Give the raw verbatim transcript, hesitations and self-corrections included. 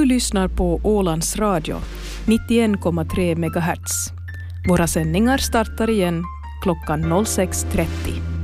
Du lyssnar på Ålands Radio, nittioen komma tre megahertz. Våra sändningar startar igen klockan noll sex trettio.